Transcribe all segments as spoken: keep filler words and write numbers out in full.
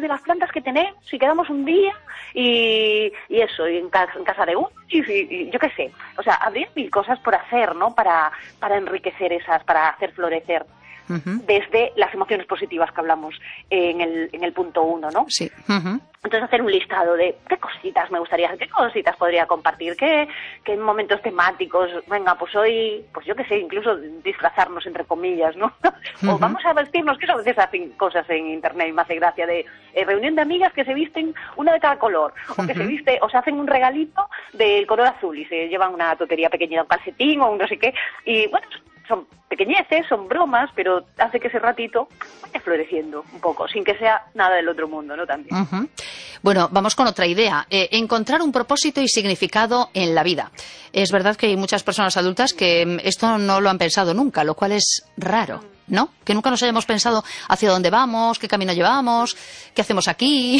de las plantas que tenemos si quedamos un día y, y eso, y en, casa, en casa de uno, y, y, y yo qué sé. O sea, habría mil cosas por hacer, ¿no? Para, para enriquecer esas, para hacer florecer. Uh-huh. Desde las emociones positivas que hablamos en el, en el punto uno, ¿no? Sí. Uh-huh. Entonces hacer un listado de qué cositas me gustaría hacer, qué cositas podría compartir, qué, qué momentos temáticos, venga, pues hoy, pues yo qué sé, incluso disfrazarnos entre comillas, ¿no? Uh-huh. O vamos a vestirnos, que a veces hacen cosas en internet y me hace gracia, de eh, reunión de amigas que se visten una de cada color, o que uh-huh. se viste, o se hacen un regalito del color azul y se llevan una tontería pequeñita, un calcetín o un no sé qué, y bueno, son pequeñeces, son bromas, pero hace que ese ratito vaya floreciendo un poco, sin que sea nada del otro mundo, ¿no? También. Uh-huh. Bueno, vamos con otra idea. Eh, encontrar un propósito y significado en la vida. Es verdad que hay muchas personas adultas que esto no lo han pensado nunca, lo cual es raro, ¿no? Que nunca nos hayamos pensado hacia dónde vamos, qué camino llevamos, qué hacemos aquí.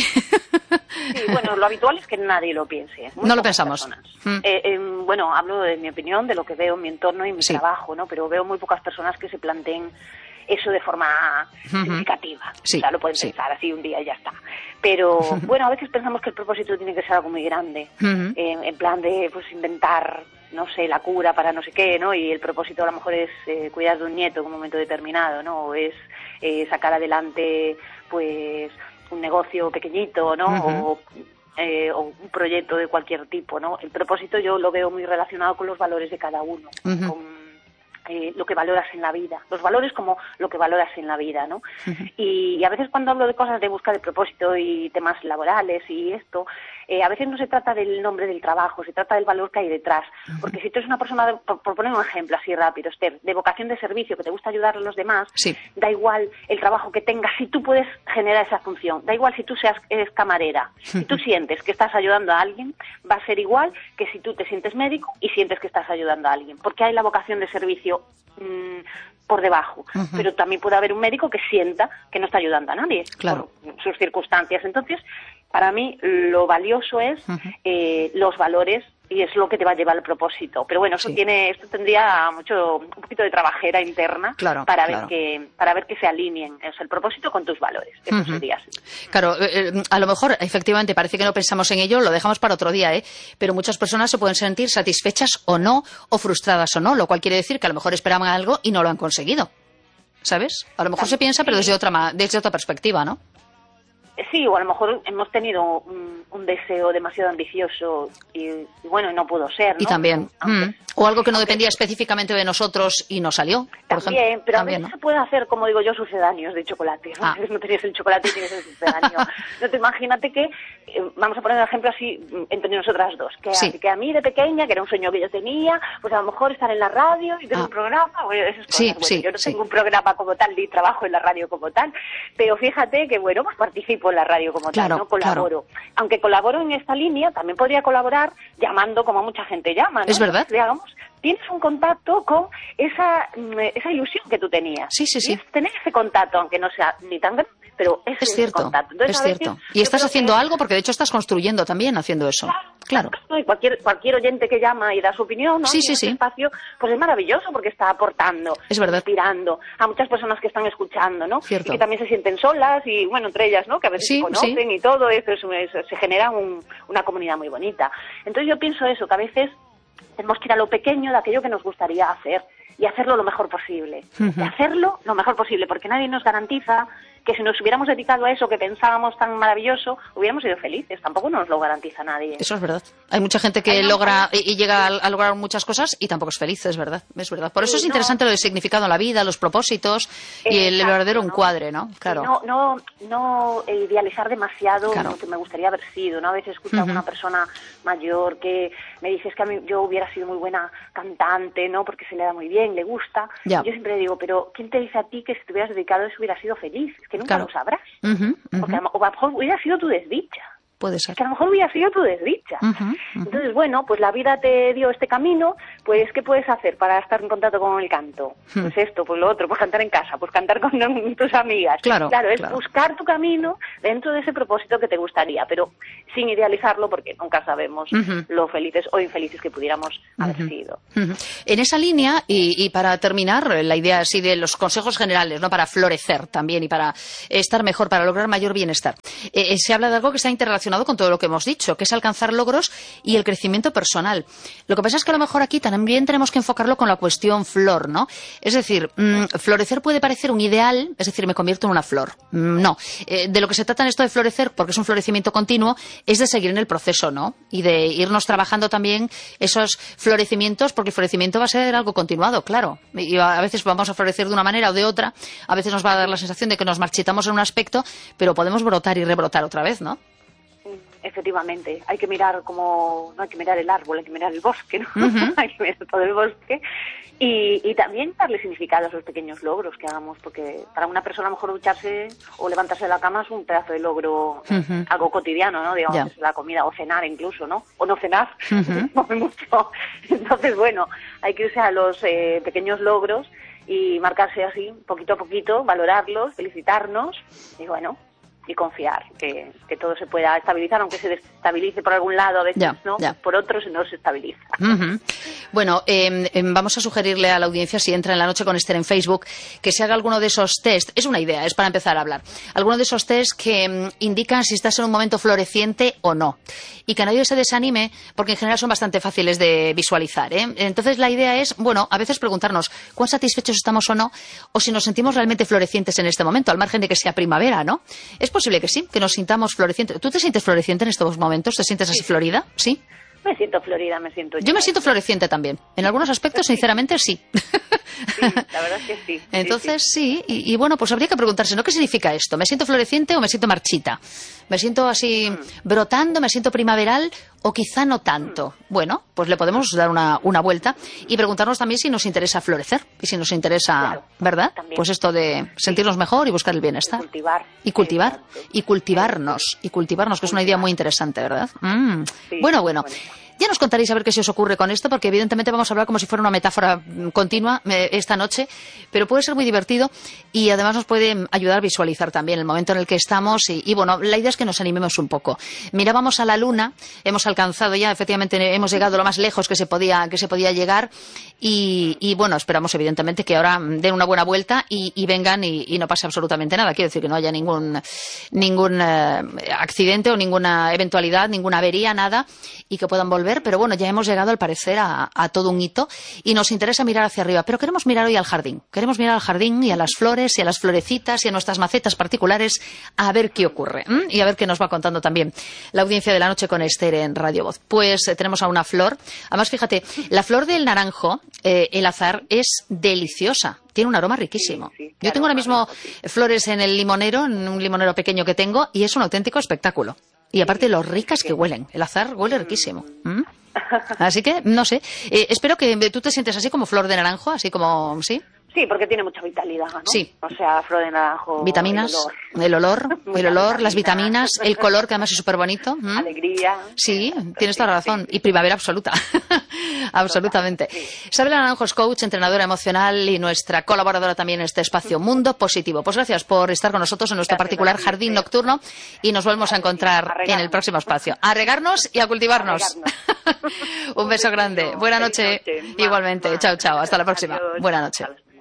Sí, bueno, lo habitual es que nadie lo piense. Muy no lo pensamos. Mm. Eh, eh, bueno, hablo de mi opinión, de lo que veo en mi entorno y mi sí. trabajo, ¿no? Pero veo muy pocas personas que se planteen eso de forma uh-huh. significativa. Sí, o sea, lo pueden sí. pensar así un día y ya está. Pero, bueno, a veces pensamos que el propósito tiene que ser algo muy grande. Uh-huh. eh, en plan de, pues, inventar, no sé, la cura para no sé qué, ¿no? Y el propósito a lo mejor es eh, cuidar de un nieto en un momento determinado, ¿no? O es eh, sacar adelante, pues, un negocio pequeñito, ¿no? Uh-huh. O, eh, o un proyecto de cualquier tipo, ¿no? El propósito yo lo veo muy relacionado con los valores de cada uno, uh-huh. con Eh, lo que valoras en la vida, los valores como lo que valoras en la vida, ¿no? Uh-huh. Y, y a veces cuando hablo de cosas de busca de propósito y temas laborales y esto, eh, a veces no se trata del nombre del trabajo, se trata del valor que hay detrás, uh-huh. porque si tú eres una persona, de, por, por poner un ejemplo así rápido, Esther, de vocación de servicio, que te gusta ayudar a los demás, sí. da igual el trabajo que tengas, si tú puedes generar esa función, da igual si tú seas eres camarera, uh-huh. si tú sientes que estás ayudando a alguien, va a ser igual que si tú te sientes médico y sientes que estás ayudando a alguien, porque hay la vocación de servicio por debajo, uh-huh. pero también puede haber un médico que sienta que no está ayudando a nadie claro. por sus circunstancias. Entonces, para mí lo valioso es uh-huh. eh, los valores y es lo que te va a llevar al propósito. Pero bueno, eso sí. tiene, esto tendría mucho, un poquito de trabajera interna claro, para claro. ver que, para ver que se alineen, o sea, el propósito con tus valores. Eso uh-huh. sería así. Claro, eh, a lo mejor efectivamente parece que no pensamos en ello, lo dejamos para otro día, ¿eh? Pero muchas personas se pueden sentir satisfechas o no, o frustradas o no, lo cual quiere decir que a lo mejor esperaban algo y no lo han conseguido. ¿Sabes? A lo mejor se piensa, pero desde otra, desde otra perspectiva, ¿no? Sí, o a lo mejor hemos tenido un, un deseo demasiado ambicioso y, y bueno, no pudo ser, ¿no? Y también. Aunque, mm. O algo que no aunque, dependía específicamente de nosotros y no salió, por también, ejemplo. pero también, a veces ¿no? se puede hacer, como digo yo, sucedáneos de chocolate. Ah. A veces no tenías el chocolate y tienes el sucedáneo. Entonces, imagínate que, eh, vamos a poner un ejemplo así entre nosotras dos, que, sí. a, que a mí de pequeña, que era un sueño que yo tenía, pues a lo mejor estar en la radio y tener ah. un programa, bueno, esas cosas. Sí, bueno, sí, yo no sí. tengo un programa como tal, ni trabajo en la radio como tal, pero fíjate que, bueno, pues participo en la radio como claro, tal, ¿no? Colaboro. Claro. Aunque colaboro en esta línea, también podría colaborar llamando como mucha gente llama, ¿no? Es verdad. Digamos, tienes un contacto con esa, esa ilusión que tú tenías. Sí, sí, sí. Y es tener ese contacto, aunque no sea ni tan grande, pero es, es ese cierto, contacto. Entonces, es veces, cierto. Y estás haciendo que... algo porque de hecho estás construyendo también haciendo eso. Claro. claro. Y cualquier, cualquier oyente que llama y da su opinión, ¿no? Sí, y sí, en sí. ese espacio, pues es maravilloso porque está aportando, es verdad. inspirando a muchas personas que están escuchando, ¿no? Cierto. Y que también se sienten solas y, bueno, entre ellas, ¿no? Que a veces sí, se conocen sí. y todo, eso, eso, eso se genera un, una comunidad muy bonita. Entonces yo pienso eso, que a veces tenemos que ir a lo pequeño de aquello que nos gustaría hacer y hacerlo lo mejor posible. Uh-huh. Y hacerlo lo mejor posible, porque nadie nos garantiza que si nos hubiéramos dedicado a eso que pensábamos tan maravilloso, hubiéramos sido felices. Tampoco nos lo garantiza nadie. Eso es verdad. Hay mucha gente que hay logra no, y, y llega a, a lograr muchas cosas y tampoco es feliz, es verdad. Es verdad. Por eso sí, es interesante no, lo del significado en la vida, los propósitos y el exacto, verdadero encuadre, ¿no? Claro. No, no, no idealizar demasiado claro. lo que me gustaría haber sido, ¿no? A veces escucho uh-huh. a una persona mayor que me dice es que a mí yo hubiera sido muy buena cantante, ¿no? Porque se le da muy bien, le gusta. Ya. Yo siempre digo, pero ¿quién te dice a ti que si te hubieras dedicado a eso hubiera sido feliz? Es que nunca claro. lo sabrás. Uh-huh, uh-huh. Porque a lo mejor hubiera sido tu desdicha. puede ser. Que a lo mejor hubiera sido tu desdicha. Uh -huh, uh -huh. Entonces, bueno, pues la vida te dio este camino, pues ¿qué puedes hacer para estar en contacto con el canto? Uh-huh. Pues esto, pues lo otro, pues cantar en casa, pues cantar con tus amigas. Claro, claro es claro. buscar tu camino dentro de ese propósito que te gustaría, pero sin idealizarlo porque nunca sabemos uh-huh. lo felices o infelices que pudiéramos uh-huh. haber sido. Uh-huh. En esa línea, y, y para terminar, la idea así de los consejos generales, ¿no? Para florecer también y para estar mejor, para lograr mayor bienestar. Eh, se habla de algo que está interrelacionado con todo lo que hemos dicho, que es alcanzar logros y el crecimiento personal. Lo que pasa es que a lo mejor aquí también tenemos que enfocarlo con la cuestión flor, ¿no? Es decir, mmm, florecer puede parecer un ideal, es decir, me convierto en una flor. Mm, no. Eh, de lo que se trata en esto de florecer, porque es un florecimiento continuo, es de seguir en el proceso, ¿no? Y de irnos trabajando también esos florecimientos, porque el florecimiento va a ser algo continuado, claro. Y a veces vamos a florecer de una manera o de otra, a veces nos va a dar la sensación de que nos marchitamos en un aspecto, pero podemos brotar y rebrotar otra vez, ¿no? Efectivamente, hay que mirar como, no hay que mirar el árbol, hay que mirar el bosque, ¿no? Uh-huh. Hay que mirar todo el bosque y, y también darle significado a esos pequeños logros que hagamos, porque para una persona a lo mejor ducharse o levantarse de la cama es un pedazo de logro, uh-huh. algo cotidiano, ¿no? Digamos, yeah. la comida, o cenar incluso, ¿no? O no cenar, uh-huh. no mucho. Entonces, bueno, hay que irse a los eh, pequeños logros y marcarse así, poquito a poquito, valorarlos, felicitarnos y bueno, y confiar que, que todo se pueda estabilizar, aunque se destabilice por algún lado, a veces ya, no, ya. por otros no se estabiliza. Uh-huh. Bueno, eh, eh, vamos a sugerirle a la audiencia, si entra en La Noche con Esther en Facebook, que se haga alguno de esos test, es una idea, es para empezar a hablar, alguno de esos test que um, indican si estás en un momento floreciente o no, y que nadie se desanime, porque en general son bastante fáciles de visualizar, ¿eh? Entonces la idea es, bueno, a veces preguntarnos cuán satisfechos estamos o no, o si nos sentimos realmente florecientes en este momento, al margen de que sea primavera, ¿no? Es posible que sí, que nos sintamos florecientes. ¿Tú te sientes floreciente en estos momentos? ¿Te sientes así sí. florida? ¿Sí? Me siento florida, me siento... Yo me siento floreciente también. En algunos aspectos, sí. sinceramente, sí. Sí, la verdad es que sí. Entonces, sí. sí. Y, y bueno, pues habría que preguntarse, ¿no? ¿Qué significa esto? ¿Me siento floreciente o me siento marchita? ¿Me siento así mm. brotando? ¿Me siento primaveral? ¿O quizá no tanto? Mm. Bueno, pues le podemos dar una, una vuelta y preguntarnos también si nos interesa florecer y si nos interesa, claro, ¿verdad? También. Pues esto de sentirnos sí. mejor y buscar el bienestar. Y cultivar. Y cultivar. Exacto. Y cultivarnos. Y cultivarnos, que cultivar. Es una idea muy interesante, ¿verdad? Mm. Sí, bueno, bueno. bueno. Ya nos contaréis a ver qué se os ocurre con esto, porque evidentemente vamos a hablar como si fuera una metáfora continua eh, esta noche, pero puede ser muy divertido y además nos puede ayudar a visualizar también el momento en el que estamos y, y bueno, la idea es que nos animemos un poco. Mirábamos a la luna, hemos alcanzado ya, efectivamente hemos llegado lo más lejos que se podía, que se podía llegar y, y bueno, esperamos evidentemente que ahora den una buena vuelta y, y vengan y, y no pase absolutamente nada. Quiero decir que no haya ningún, ningún eh, accidente o ninguna eventualidad, ninguna avería, nada, y que puedan volver. Pero bueno, ya hemos llegado al parecer a, a todo un hito y nos interesa mirar hacia arriba, pero queremos mirar hoy al jardín, queremos mirar al jardín y a las flores y a las florecitas y a nuestras macetas particulares a ver qué ocurre ¿m? y a ver qué nos va contando también la audiencia de La Noche con Esther en Radio Voz. Pues eh, tenemos a una flor, además fíjate, la flor del naranjo, eh, el azahar, es deliciosa. Tiene un aroma riquísimo. Sí, sí, claro, Yo tengo ahora mismo sí. flores en el limonero, en un limonero pequeño que tengo, y es un auténtico espectáculo. Y aparte lo ricas que huelen. El azahar huele riquísimo. ¿Mm? Así que, no sé. Eh, espero que tú te sientes así como flor de naranjo, así como, ¿sí? Sí, porque tiene mucha vitalidad, ¿no? Sí. O sea, flor de naranjo... Vitaminas, el olor, el olor, el olor las vitaminas, el color, que además es súper bonito. ¿Mm? Alegría. Sí, tienes toda la razón. Y primavera absoluta. Absolutamente. Sí. Isabela Naranjo es coach, entrenadora emocional y nuestra colaboradora también en este espacio Mundo Positivo. Pues gracias por estar con nosotros en nuestro gracias particular jardín nocturno y nos volvemos a encontrar a en el próximo espacio. A regarnos y a cultivarnos. A Un beso grande. Buena noche. noche. Igualmente. Chao, chao. Hasta la próxima. Adiós. Buena noche.